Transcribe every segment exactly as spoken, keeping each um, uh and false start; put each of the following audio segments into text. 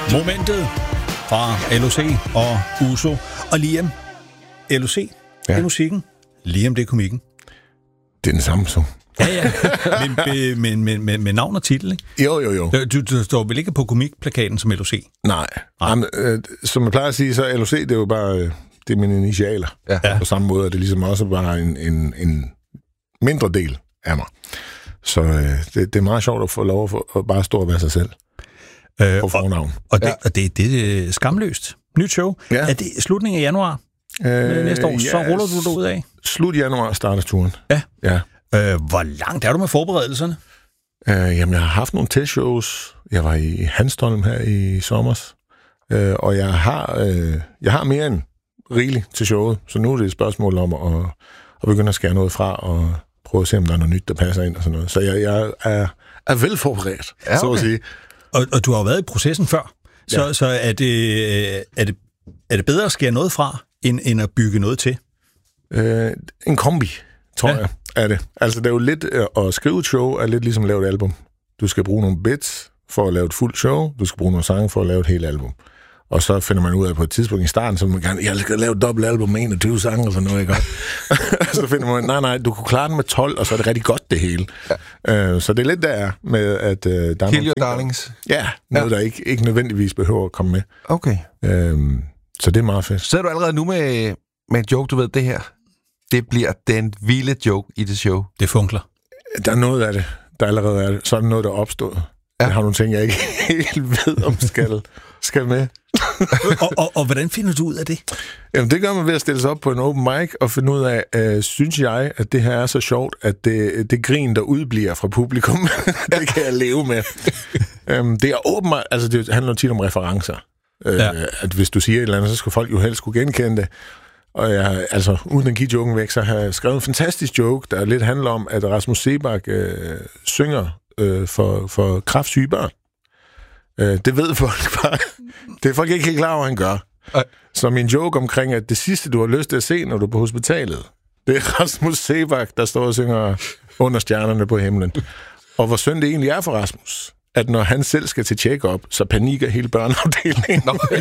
Momentet fra L O C og Uso. Og Liam, L O C, ja. Det er musikken. Liam, det er komikken. Det er den samme som. Ja, ja. Men med, med, med, med navn og titel, ikke? Jo, jo, jo. Du, du står vel ikke på komikplakaten som L O C? Nej. Nej. Jamen, øh, som jeg plejer at sige, så er L O C, det er jo bare øh, det er mine initialer. Ja. På samme måde, og det er ligesom også bare en, en, en mindre del af mig. Så øh, det, det er meget sjovt at få lov at, få, at bare stå og være sig selv. Øh, på fornavn. Og, og, det, ja. og det, det er skamløst. Nyt show. Ja. Er det slutningen af januar øh, næste år? Ja, så ruller du derud af? Slut januar starter turen. Ja. ja. Øh, hvor langt er du med forberedelserne? Øh, jamen, jeg har haft nogle testshows. Jeg var i Hanstholm her i sommers. Øh, og jeg har, øh, jeg har mere end rigeligt til showet. Så nu er det et spørgsmål om at, at begynde at skære noget fra og prøve at se, om der er noget nyt, der passer ind og sådan noget. Så jeg, jeg er, er velforberedt, ja, okay. så at sige. Og, og du har jo været i processen før. Så, ja. så er, det, er, det, er det bedre at skære noget fra, end, end at bygge noget til? Øh, en kombi, tror ja. jeg, er det. Altså, det er jo lidt at skrive et show, er lidt ligesom at lave et album. Du skal bruge nogle bits for at lave et fuldt show, du skal bruge nogle sange for at lave et helt album. Og så finder man ud af på et tidspunkt i starten, så man gerne, jeg skal lave et dobbelt album med enogtyve sange og sådan noget, ikke? Så finder man, nej, nej, du kunne klare den med tolv, og så er det rigtig godt det hele. Ja. Uh, så det er lidt der med, at uh, der er Kill nogle your ting, darlings. Ja, noget, ja. der ikke, ikke nødvendigvis behøver at komme med. Okay. Uh, så det er meget fedt. Så er du allerede nu med, med en joke, du ved, det her, det bliver den vilde joke i det show. Det funkler. Der er noget af det, der allerede er det. Så er der noget, der er opstået. Ja. Jeg har nogle ting, jeg ikke helt ved, om skal, skal med. og, og, og hvordan finder du ud af det? Jamen, det gør man ved at stille sig op på en open mic og finde ud af, øh, synes jeg, at det her er så sjovt, at det, det grin, der udbliver fra publikum, det kan jeg leve med. øhm, det er open mic, altså det handler tit om referencer. Øh, ja. At hvis du siger et eller andet, så skal folk jo helst kunne genkende det. Og jeg, altså, uden at give joken væk, så har jeg skrevet en fantastisk joke, der lidt handler om, at Rasmus Seebach øh, synger øh, for, for kræftsyge børn. Øh, det ved folk bare. Det er folk ikke helt klar over, hvad han gør. Ej. Så min joke omkring, at det sidste, du har lyst til at se, når du er på hospitalet, det er Rasmus Seebach, der står og synger Under stjernerne på himlen. Og hvor synd det egentlig er for Rasmus, at når han selv skal til check-up, så panikker hele børneafdelingen.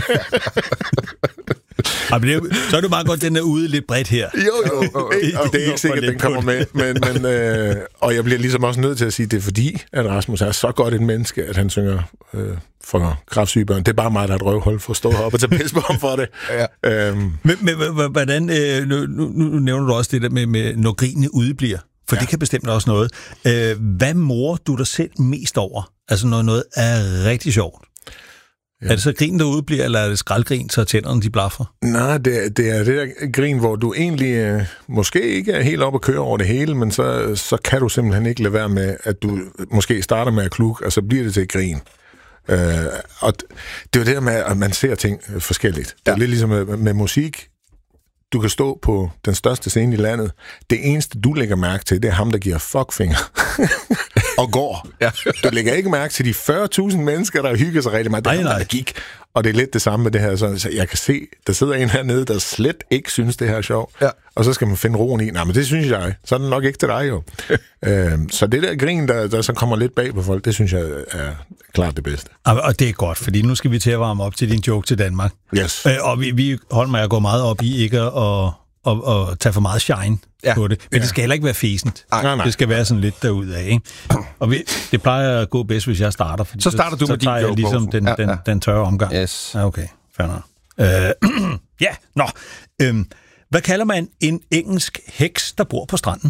Ja, men det, så er det meget godt, den er ude lidt bredt her. Jo, jo. Og det er ikke sikkert, at den kommer med. Men, men, øh, og jeg bliver ligesom også nødt til at sige, at det er fordi, at Rasmus er så godt et menneske, at han synger øh, for kræftsyge børn. Det er bare mig, der er et røvhul for at stå heroppe og tage pis på ham for det. Ja. Øhm. Men, men hvordan, øh, nu, nu, nu nævner du også det der med, med når grinene udebliver. For ja. det kan bestemt også noget. Øh, hvad morer du dig selv mest over? Altså når noget er rigtig sjovt. Ja. Er det så grin, der udbliver, eller er det skraldgrin, så tænderne de blaffer? Nej, det er, det er det der grin, hvor du egentlig øh, måske ikke er helt oppe at køre over det hele, men så, så kan du simpelthen ikke lade være med, at du måske starter med at klukke, og så bliver det til et grin. Øh, og det er jo det der med, at man ser ting forskelligt. Ja. Det er lidt ligesom med, med musik. Du kan stå på den største scene i landet. Det eneste, du lægger mærke til, det er ham, der giver fuckfinger og går. Ja. Du lægger ikke mærke til de fyrre tusind mennesker, der hygger sig rigtig meget. Det er ham, der gik. Og det er lidt det samme med det her. Så jeg kan se, der sidder en hernede, der slet ikke synes, det her er sjovt. Ja. Og så skal man finde roen i. Nej, men det synes jeg. Så er det nok ikke til dig, jo. øhm, så det der grin, der, der så kommer lidt bag på folk, det synes jeg er klart det bedste. Og det er godt, fordi nu skal vi til at varme op til din joke til Danmark. Yes. Øh, og vi, vi holder mig at gå meget op i ikke at og, og tage for meget shine ja. på det. Men ja. det skal heller ikke være fæsent. Nej, nej. Det skal være sådan lidt derudad, ikke? Og vi, det plejer at gå bedst, hvis jeg starter. Fordi så starter du så, med din joke. Så tager jeg ligesom den, ja, ja. Den, den tørre omgang. Yes. Ja, okay. Fair nok. Øh, ja, nå. Øhm, hvad kalder man en engelsk heks, der bor på stranden?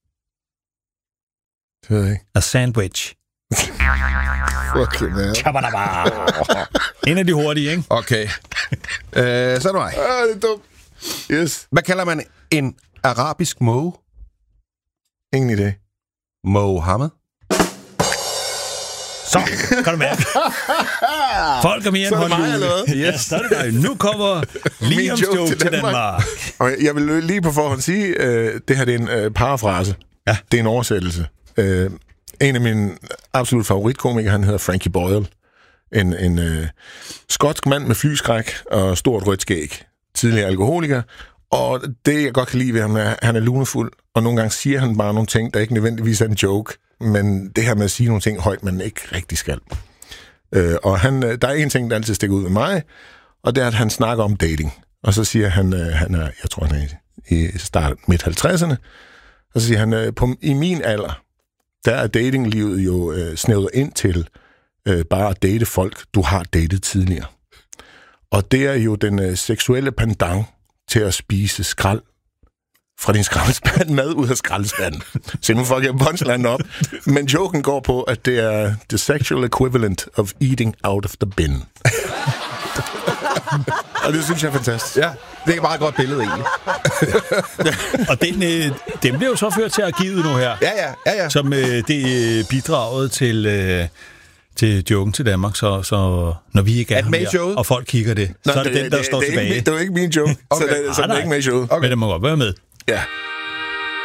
Det ved jeg ikke. A sandwich. Fucking man. En af de hurtige, ikke? Okay. øh, så er det mig. Ah, det er dumt. Yes. Hvad kalder man en arabisk måge? Ingen idé. Mohammed. Så, kan du mærke. Folk er mere end håndhjul. Yes. Ja, så er det dig. Nu kommer Liams joke, joke til Danmark. Danmark. Og jeg vil lige på forhånd sige, øh, det her det er en øh, parafrase. Ja. Det er en oversættelse. Øh, en af mine absolut favoritkomikere, han hedder Frankie Boyle. En, en øh, skotsk mand med flyskræk og stort rødt skæg. Tidligere alkoholiker. Og det, jeg godt kan lide ved ham, er, han er lunefuld. Og nogle gange siger han bare nogle ting, der ikke nødvendigvis er en joke. Men det her med at sige nogle ting højt, man ikke rigtig skal. Øh, og han, der er en ting, der altid stikker ud med mig, og det er, at han snakker om dating. Og så siger han, øh, han er, jeg tror, han er i start midt halvtredserne, og så siger han, øh, på, i min alder, der er datinglivet jo øh, snævret ind til øh, bare at date folk, du har datet tidligere. Og det er jo den øh, seksuelle pendant til at spise skrald fra din skraldespand, mad ud af skraldespanden. Så nu får jeg punchline op. Men joken går på, at det er the sexual equivalent of eating out of the bin. Og det synes jeg er fantastisk. Ja, det er et meget godt billede egentlig. Og den, øh, den bliver jo så ført til arkivet nu her. Ja, ja, ja, ja. Som øh, det øh, bidraget til, øh, til joken til Danmark, så, så når vi ikke er, er her mere, og folk kigger det, Nå, så er det, det den, der det, står det tilbage. Ikke, det er jo ikke min joke, okay. så, det, så ah, det er ikke med i showet. Okay. Men det må godt være med. Ja.